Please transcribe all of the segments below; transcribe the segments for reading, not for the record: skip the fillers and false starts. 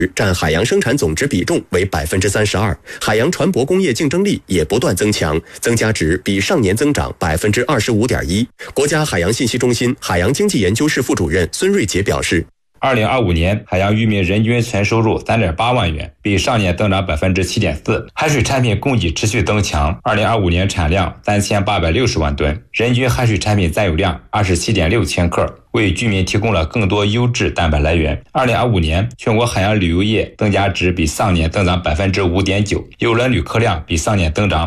占海洋生产总值比重为32%，海洋船舶工业竞争力也不断增强，增加值比上年增长25.1%。国家海洋信息中心海洋经济研究室副主任孙瑞杰表示 ，2025年海洋渔民人均纯收入3.8万元，比上年增长7.4%。海水产品供给持续增强，2025年产量3860万吨，人均海水产品占有量27.6千克，为居民提供了更多优质蛋白来源。2025年全国海洋旅游业增加值比上年增长5.9%，邮轮旅客量比上年增长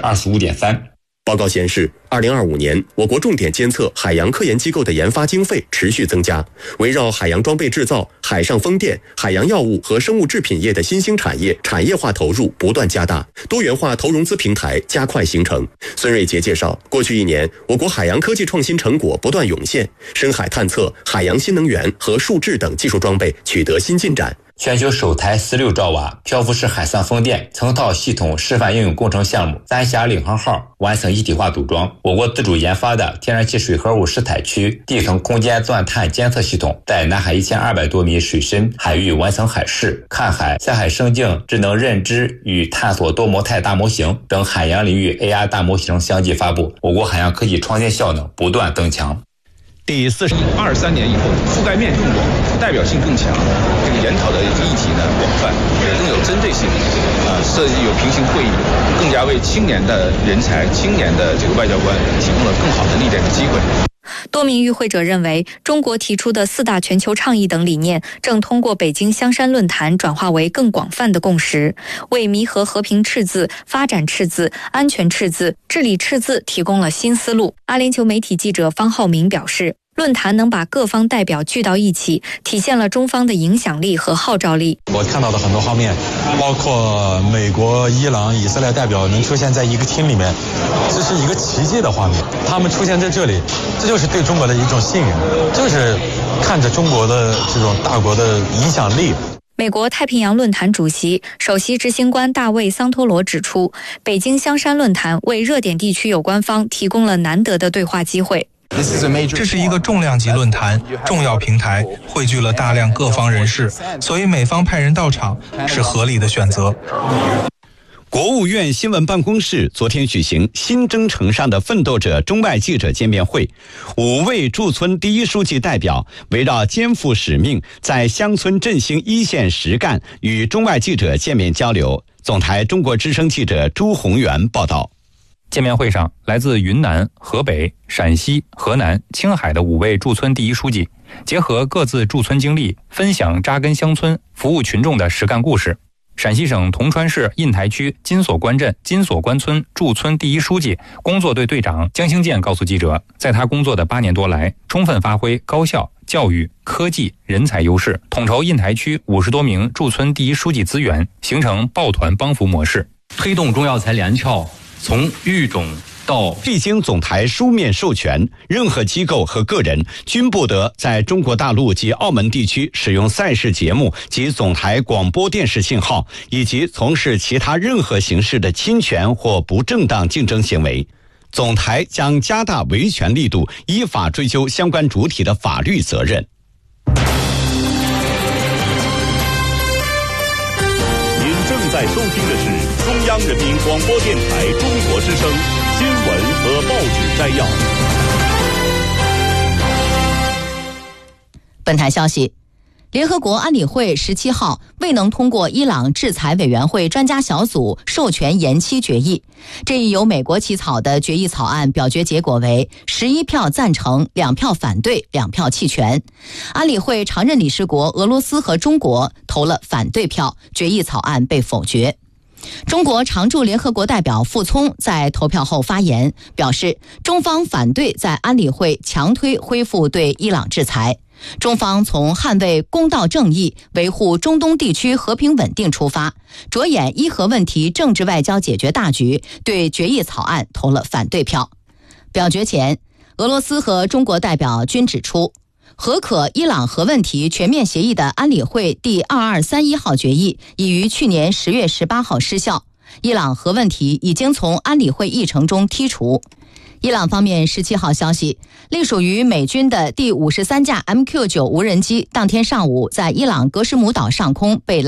25.3%。 报告显示，2025年我国重点监测海洋科研机构的研发经费持续增加，围绕海洋装备制造、海上风电、海洋药物和生物制品业的新兴产业产业化投入不断加大，多元化投融资平台加快形成。孙瑞杰介绍，过去1年，我国海洋科技创新成果不断涌现，深海探测、海洋新能源和数智等技术装备取得新进展。 全球首台16兆瓦漂浮式海上风电成套系统示范应用工程项目三峡领航号完成一体化组装。我国自主研发的天然气水合物试采区地层空间钻探监测系统，在南海1200多米水深海域完成海试、看海、下海生境智能认知与探索多模态大模型等海洋领域 AI 大模型相继发布，我国海洋科技创新效能不断增强。 第23年以后，覆盖面更广，代表性更强，这个研讨的议题呢广泛，也更有针对性，设计有平行会议，更加为青年的人才、青年的这个外交官提供了更好的历练的机会。 多名与会者认为，中国提出的4大全球倡议等理念正通过北京香山论坛转化为更广泛的共识，为弥合和平赤字、发展赤字、安全赤字、治理赤字提供了新思路。阿联酋媒体记者方浩明表示，论坛能把各方代表聚到一起，体现了中方的影响力和号召力。 我看到的很多画面，包括美国、伊朗、以色列代表能出现在一个厅里面，这是一个奇迹的画面。他们出现在这里，这就是对中国的一种信任，就是看着中国的这种大国的影响力。 美国太平洋论坛主席、首席执行官大卫·桑托罗指出，北京香山论坛为热点地区有关方提供了难得的对话机会。 这是一个重量级论坛，重要平台，汇聚了大量各方人士，所以美方派人到场是合理的选择。 国务院新闻办公室昨天举行新征程上的奋斗者中外记者见面会，5位驻村第一书记代表围绕肩负使命，在乡村振兴一线实干与中外记者见面交流。总台中国之声记者朱宏元报道。 见面会上，来自云南、河北、陕西、河南、青海的5位驻村第一书记，结合各自驻村经历，分享扎根乡村、服务群众的实干故事。陕西省铜川市印台区金锁关镇金锁关村驻村第一书记、工作队队长江兴建告诉记者，在他工作的8年多来，充分发挥高校、教育、科技、人才优势，统筹印台区50多名驻村第一书记资源，形成抱团帮扶模式， 推动中药材联校从育种到未经总台书面授权，任何机构和个人均不得在中国大陆及澳门地区使用赛事节目及总台广播电视信号，以及从事其他任何形式的侵权或不正当竞争行为。总台将加大维权力度，依法追究相关主体的法律责任。 您正在收听的是中央人民广播电台中国之声新闻和报纸摘要。 本台消息，联合国安理会17号未能通过伊朗制裁委员会专家小组授权延期决议。这一由美国起草的决议草案表决结果为11票赞成，2票反对，2票弃权。安理会常任理事国俄罗斯和中国投了反对票，决议草案被否决。中国常驻联合国代表傅聪在投票后发言，表示中方反对在安理会强推恢复对伊朗制裁。中方从捍卫公道正义、维护中东地区和平稳定出发，着眼伊核问题政治外交解决大局，对决议草案投了反对票。表决前，俄罗斯和中国代表均指出，核可伊朗核问题全面协议的安理会第2231号决议已于去年10月18号失效，伊朗核问题已经从安理会议程中剔除。 伊朗方面17号消息，隶属于美军的第53架 MQ-9 无人机当天上午在伊朗格什姆岛上空被